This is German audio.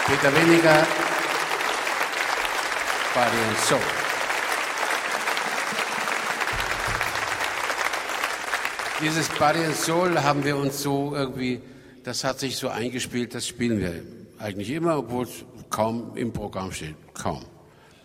Peter Weniger, Body and Soul. Dieses Body and Soul haben wir uns so irgendwie, das hat sich so eingespielt, das spielen wir eigentlich immer, obwohl es kaum im Programm steht. Kaum.